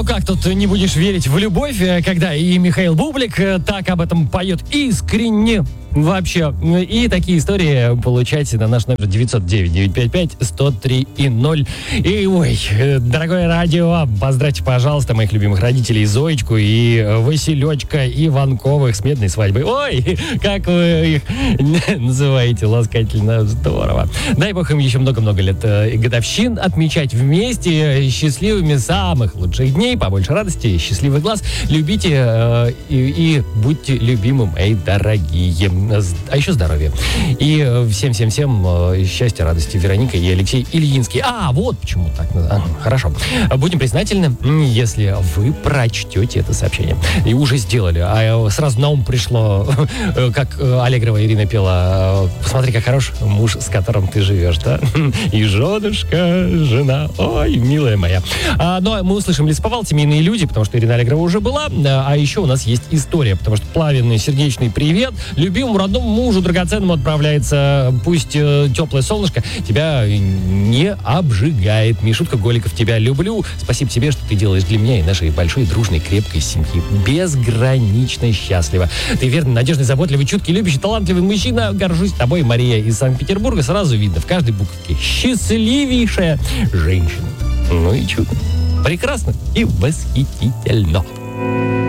Ну как тут не будешь верить в любовь, когда и Михаил Бублик так об этом поет искренне вообще. И такие истории получайте на наш номер 909-955-103-0. И, ой, дорогое радио, поздравьте, пожалуйста, моих любимых родителей Зоечку и Василечка Иванковых с медной свадьбой. Ой, как вы их называете ласкательно, здорово. Дай бог им еще много-много лет и годовщин отмечать вместе, счастливыми самых лучших дней, побольше радости, счастливый глаз. Любите и будьте любимым, эй, дорогие. А еще здоровья. И всем-всем-всем счастья, радости. Вероника и Алексей Ильинский. Вот почему так. Хорошо. Будем признательны, если вы прочтете это сообщение. И уже сделали. А сразу на ум пришло, как Аллегрова Ирина пела: посмотри, как хорош муж, с которым ты живешь, да? И женушка, жена. Ой, милая моя. Но мы услышим «Лесповал», «Семейные люди», потому что Ирина Аллегрова уже была. А еще у нас есть история, потому что пламенный сердечный привет любимому родному мужу драгоценному отправляется. Пусть теплое солнышко тебя не обжигает. Мишутка Голиков, тебя люблю. Спасибо тебе, что ты делаешь для меня и нашей большой, дружной, крепкой семьи. Безгранично счастлива. Ты верный, надежный, заботливый, чуткий, любящий, талантливый мужчина. Горжусь тобой, Мария из Санкт-Петербурга. Сразу видно в каждой буковке: счастливейшая женщина. Ну и чудо. Прекрасно и восхитительно.